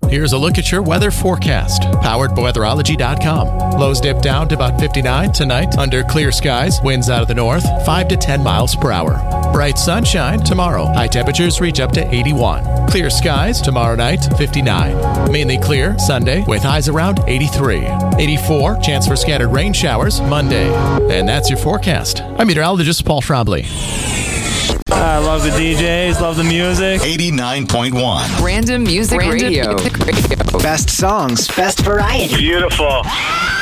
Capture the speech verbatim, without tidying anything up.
Here's a look at your weather forecast, powered by weatherology dot com. Lows dip down to about fifty-nine tonight under clear skies, winds out of the north, five to ten miles per hour. Bright sunshine tomorrow. High temperatures reach up to eighty-one. Clear skies tomorrow night, fifty-nine. Mainly clear Sunday with highs around eighty-three. eighty-four, chance for scattered rain showers Monday. And that's your forecast. I'm meteorologist Paul Trombley. I love the D Js, love the music. eighty-nine point one. Random Music Random Radio. Music Radio. Best songs, best variety. Beautiful.